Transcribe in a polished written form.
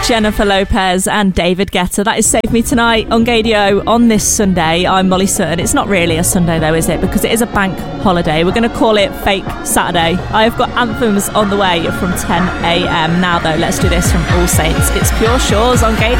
Jennifer Lopez and David Guetta. That is Save Me Tonight on Gaydio on this Sunday. I'm Molly Sutton. It's not really a Sunday though, is it? Because it is a bank holiday. We're going to call it Fake Saturday. I have got anthems on the way from 10 a.m. Now though, let's do this from All Saints. It's Pure Shores on Gaydio.